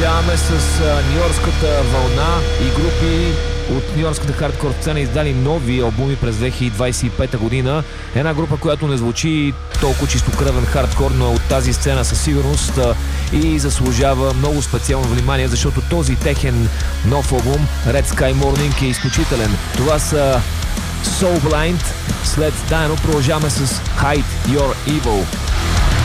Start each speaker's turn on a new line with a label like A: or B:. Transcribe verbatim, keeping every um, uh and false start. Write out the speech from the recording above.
A: Продължаваме с нью-йоркската вълна и групи от нью-йоркската хардкор сцена издали нови албуми през две хиляди двадесет и пета година. Една група, която не звучи толкова чистокръвен хардкор, но от тази сцена със сигурност и заслужава много специално внимание, защото този техен нов албум Red Sky Morning е изключителен. Това са Soul Blind. След Дайно продължаваме с Hide Your Evil.